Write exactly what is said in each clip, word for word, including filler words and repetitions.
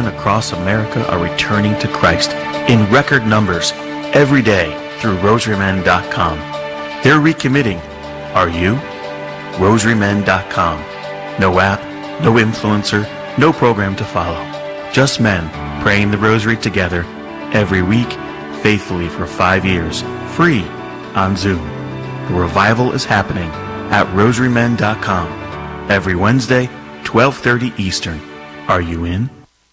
men across America are returning to Christ in record numbers every day through rosary men dot com. They're recommitting. Are you? rosary men dot com. No app, no influencer, no program to follow. Just men praying the rosary together every week, faithfully for five years, free on Zoom. The revival is happening at rosary men dot com every Wednesday, twelve thirty Eastern. Are you in?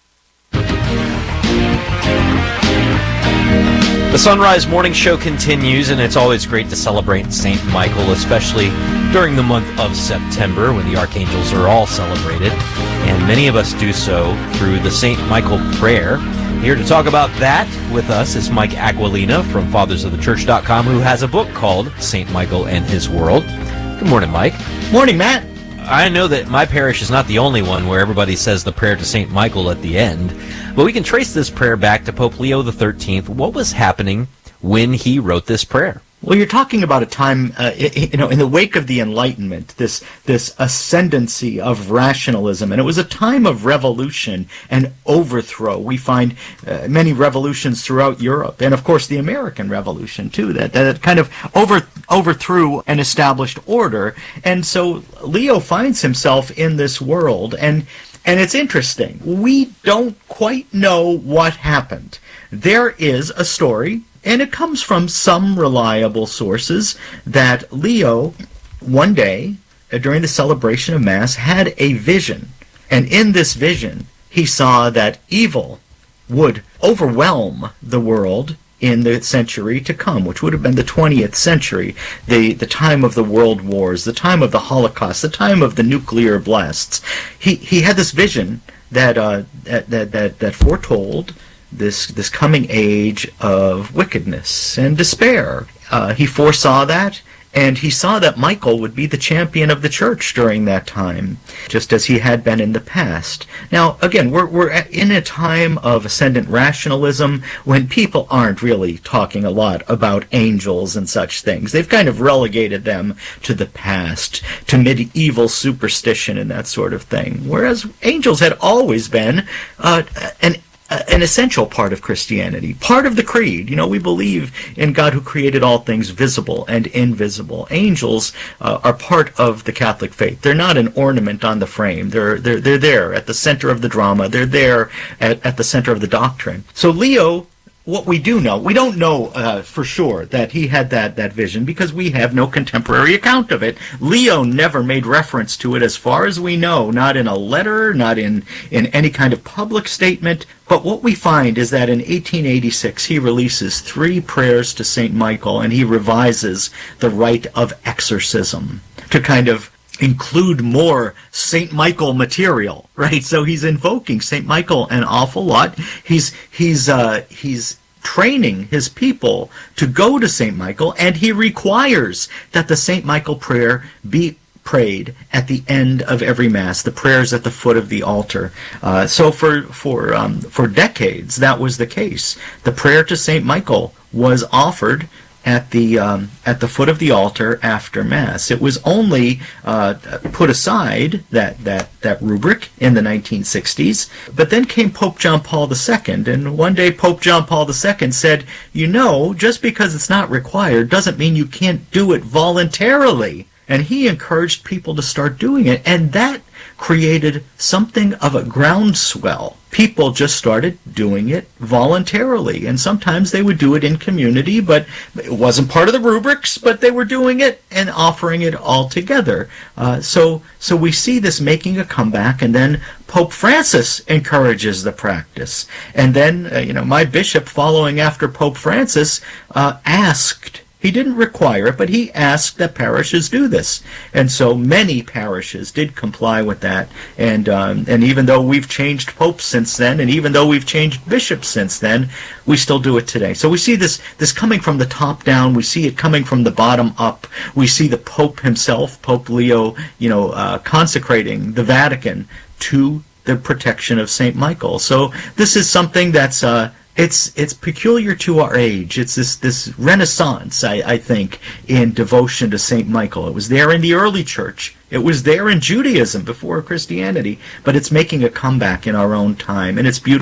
The Sunrise Morning Show continues, and it's always great to celebrate Saint Michael, especially during the month of September when the archangels are all celebrated, and many of us do so through the Saint Michael prayer. Here to talk about that with us is Mike Aquilina from fathers of the church dot com, who has a book called Saint Michael and His World. Good morning, Mike. Morning, Matt. I know that my parish is not the only one where everybody says the prayer to Saint Michael at the end, but we can trace this prayer back to Pope Leo the thirteenth. What was happening when he wrote this prayer? Well, you're talking about a time, uh, you know, in the wake of the Enlightenment, this this ascendancy of rationalism, and it was a time of revolution and overthrow. We find uh, many revolutions throughout Europe, and of course the American Revolution too, that that kind of over overthrew an established order. And so Leo finds himself in this world, and and it's interesting. We don't quite know what happened. There is a story, and it comes from some reliable sources, that Leo, one day, uh, during the celebration of Mass, had a vision. And in this vision, he saw that evil would overwhelm the world in the century to come, which would have been the twentieth century, the, the time of the world wars, the time of the Holocaust, the time of the nuclear blasts. He, he had this vision that, uh, that, that, that, that foretold this this coming age of wickedness and despair. Uh, he foresaw that, and he saw that Michael would be the champion of the church during that time, just as he had been in the past. Now, again, we're we're in a time of ascendant rationalism when people aren't really talking a lot about angels and such things. They've kind of relegated them to the past, to medieval superstition and that sort of thing, whereas angels had always been uh, an an essential part of Christianity, part of the creed. You know, we believe in God who created all things visible and invisible. Angels uh, are part of the Catholic faith. They're not an ornament on the frame. They're they're they're there at the center of the drama. They're there at, at the center of the doctrine. So Leo, what we do know, we don't know uh, for sure that he had that, that vision because we have no contemporary account of it. Leo never made reference to it as far as we know, not in a letter, not in, in any kind of public statement. But what we find is that in eighteen eighty-six he releases three prayers to Saint Michael, and he revises the rite of exorcism to kind of include more Saint Michael material, right? So he's invoking Saint Michael an awful lot. He's he's uh, he's training his people to go to Saint Michael, and he requires that the Saint Michael prayer be prayed at the end of every Mass, the prayers at the foot of the altar. Uh, so for for um, for decades that was the case. The prayer to Saint Michael was offered at the um, at the foot of the altar after Mass. It was only uh, put aside, that that that rubric, in the nineteen sixties. But then came Pope John Paul the Second, and one day Pope John Paul the Second said, you know, just because it's not required doesn't mean you can't do it voluntarily. And he encouraged people to start doing it, and that created something of a groundswell. People just started doing it voluntarily, and sometimes they would do it in community, but it wasn't part of the rubrics, but they were doing it and offering it all together. Uh, so, so we see this making a comeback, and then Pope Francis encourages the practice. And then, uh, you know, my bishop, following after Pope Francis, uh, asked, he didn't require it, but he asked that parishes do this. And so many parishes did comply with that. And um, and even though we've changed popes since then, and even though we've changed bishops since then, we still do it today. So we see this, this coming from the top down. We see it coming from the bottom up. We see the Pope himself, Pope Leo, you know, uh, consecrating the Vatican to the protection of Saint Michael. So this is something that's uh, It's it's peculiar to our age. It's this this renaissance, I, I think, in devotion to Saint Michael. It was there in the early church. It was there in Judaism before Christianity, but it's making a comeback in our own time, and it's beautiful.